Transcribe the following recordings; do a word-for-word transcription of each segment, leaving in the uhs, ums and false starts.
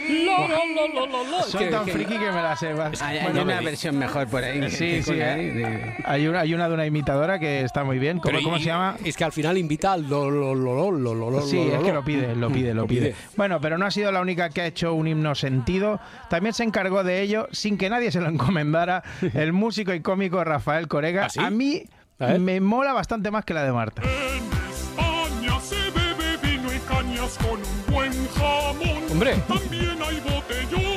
Lo, lo, lo, lo, lo. Soy tan friki que me la sé. Hay, hay una versión mejor por ahí. Sí, sí. ¿eh? Hay, una, hay una de una imitadora que está muy bien. ¿Cómo, ¿cómo se llama? Es que al final invita al lo, lo, lo, lo, lo, lo, Sí, lo, es que lo pide, lo pide, lo, lo pide. pide. Bueno, pero no ha sido la única que ha hecho un himno sentido. También se encargó de ello, sin que nadie se lo encomendara, el músico y cómico Rafael Corega. ¿Ah, sí? A mí ¿A me mola bastante más que la de Marta. En España se bebe vino y cañas con un buen jamón. Hombre. También hay botellón.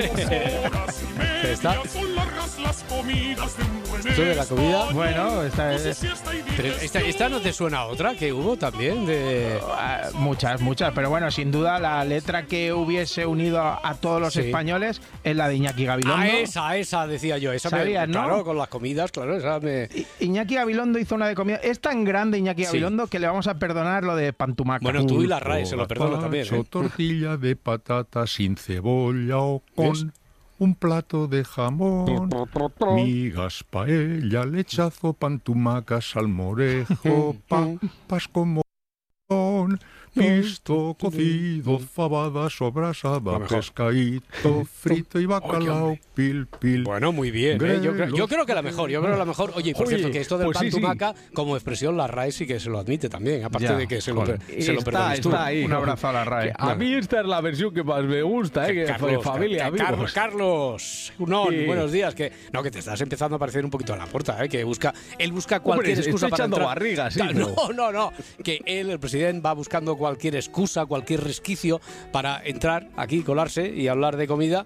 Horas y media ¿Está? son largas las comidas de un buen ¿Esto de la comida? español. Bueno, esta No sé es... si esta hay Pero esta, esta no te suena a otra que hubo también de... Ah, muchas, muchas, pero bueno, sin duda la letra que hubiese unido a, a todos los Sí. españoles es la de Iñaki Gabilondo. Ah, esa, esa decía yo. Esa ¿Sabías, me, no? Claro, con las comidas, claro, esa me... I- Iñaki Gabilondo hizo una de comida. Es tan grande Iñaki Sí. Gabilondo que le vamos a perdonar lo de Pantumaca. Bueno, tú y la R A E se lo perdono también, Gazpacho, ¿eh? tortilla de patata sin cebolla o con ¿Ves? un plato de jamón, migas, paella, lechazo, pantumaca, salmorejo, papas con morrón, pisto, cocido, fabada, sobrasada, pescadito, frito y bacalao, pil, pil. Bueno, muy bien, ¿eh? yo, creo, yo Grelos. creo que la mejor, yo creo que la mejor. Oye, y por Oye, cierto, que esto del pues pan sí, sí. tumaca, como expresión, la R A E sí que se lo admite también, aparte Ya, de que se lo, joder. se lo Está, perdones tú. está ahí. Un abrazo a la R A E. A mí esta es la versión que más me gusta, ¿eh? Que Carlos, fue familia, Car- amigos. Carlos, no, Sí. buenos días. Que no, que te estás empezando a parecer un poquito a la puerta, ¿eh? Que busca, él busca cualquier Hombre, excusa estoy para echando entrar. barriga, sí, Ta- pero- No, no, no. Que él, el presidente, va buscando cualquier excusa, cualquier resquicio para entrar aquí, colarse y hablar de comida.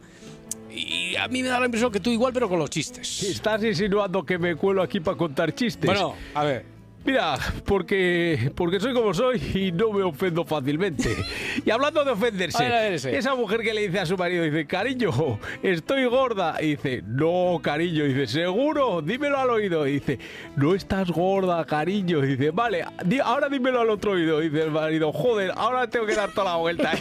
Y a mí me da la impresión que tú igual, pero con los chistes. Estás insinuando que me cuelo aquí para contar chistes. Bueno, a ver. Mira, porque, porque soy como soy y no me ofendo fácilmente. Y hablando de ofenderse, A ver, a ver, ese. esa mujer que le dice a su marido, dice, cariño, estoy gorda. Y dice, no, cariño. Y dice, ¿seguro? Dímelo al oído. Y dice, no estás gorda, cariño. Y dice, vale, di- ahora dímelo al otro oído. Y dice el marido, joder, ahora tengo que dar toda la vuelta.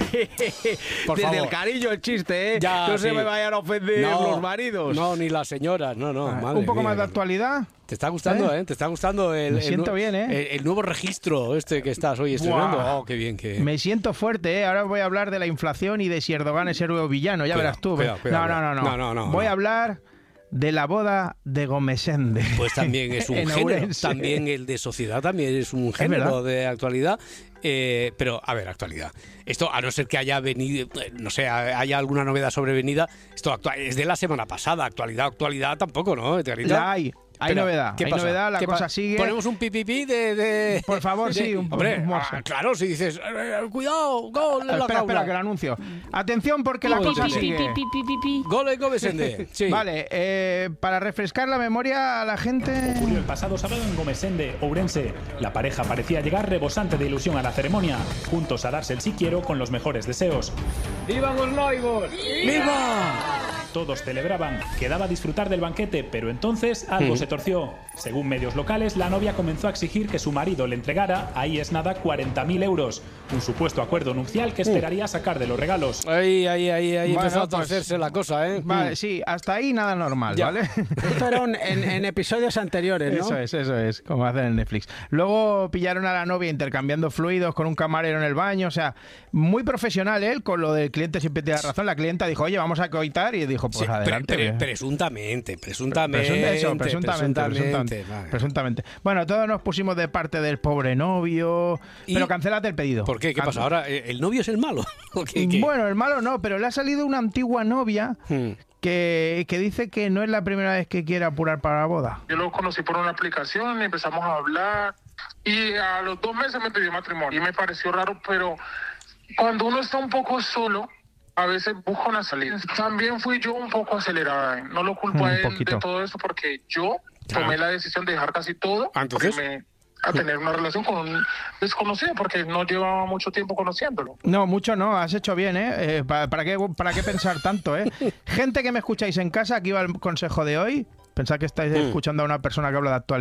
Por Desde favor. el cariño el chiste, ¿eh? Ya, no se sí. me vayan a ofender No, los maridos. No, ni las señoras, no, no. madre Un poco mía, más de Carlos. actualidad. Te está gustando, ¿Eh? ¿eh? Te está gustando el, Me el siento nu- bien, ¿eh? El, el nuevo registro este que estás hoy estrenando. Buah. Oh, qué bien que... Me siento fuerte, ¿eh? Ahora voy a hablar de la inflación y de si Erdogan es héroe o villano. Ya Cuidado, verás tú. cuidado, cuidado. no, no, no, No, no, no, Voy no. a hablar de la boda de Gomesende. Pues también es un En género. Ourense. También el de sociedad también es un género verdad. de actualidad. Eh, pero, a ver, actualidad. Esto, a no ser que haya venido, eh, no sé, haya alguna novedad sobrevenida, esto actua- es de la semana pasada. Actualidad, actualidad tampoco, ¿no, Edgarita? La hay. Hay Pero, novedad. ¿qué Hay pasa? novedad, la ¿Qué cosa pa- sigue. Ponemos un pipipi de, de... Por favor, de- sí, un- Hombre, un morse. ah, claro, si dices, eh, eh, cuidado, gol en la Espera, espera, jaula. que lo anuncio. Atención porque la cosa sigue. Gol en Gomesende. Sí. Vale, eh, para refrescar la memoria a la gente... Ocurrió el pasado sábado en Gomesende, Ourense. La pareja parecía llegar rebosante de ilusión a la ceremonia, juntos a darse el sí quiero con los mejores deseos. ¡Viva los noivos! ¡Viva! Todos celebraban, quedaba disfrutar del banquete, pero entonces algo se torció. Según medios locales, la novia comenzó a exigir que su marido le entregara, ahí es nada, cuarenta mil euros. Un supuesto acuerdo nupcial que esperaría sacar de los regalos. Ahí, ahí, ahí, ahí Bueno, empezó a pues- torcerse la cosa, ¿eh? Vale, sí, hasta ahí nada normal, Ya. ¿vale? Esto era un- en, en episodios anteriores, ¿no? Eso es, eso es, como hacen en Netflix. Luego pillaron a la novia intercambiando fluidos con un camarero en el baño, o sea, muy profesional él, con lo del cliente siempre tiene razón. La clienta dijo, oye, vamos a coitar, y dijo, pues Sí, pre- adelante. pre- bien. presuntamente, presuntamente. Presunta- eso, presuntamente, presuntamente, presuntamente, vale. presuntamente. Bueno, todos nos pusimos de parte del pobre novio, ¿Y? pero cancélate el pedido. ¿Por qué? ¿Qué Can- pasa? ¿Ahora eh, el novio es el malo? ¿O qué- qué? Bueno, el malo no, pero le ha salido una antigua novia Hmm. que, que dice que no es la primera vez que quiere apurar para la boda. Yo lo conocí por una aplicación y empezamos a hablar y a los dos meses me pidió matrimonio y me pareció raro, pero cuando uno está un poco solo, a veces busca una salida. También fui yo un poco acelerada, ¿eh? No lo culpo Un a él poquito. de todo esto porque yo tomé la decisión de dejar casi todo Ah, ¿entonces? porque me- a tener una relación con un desconocido porque no llevaba mucho tiempo conociéndolo. No, mucho no, has hecho bien, ¿eh? Eh, ¿para, para qué, ¿Para qué pensar tanto, eh? Gente que me escucháis en casa, aquí va el consejo de hoy. Pensad que estáis escuchando a una persona que habla de actualidad.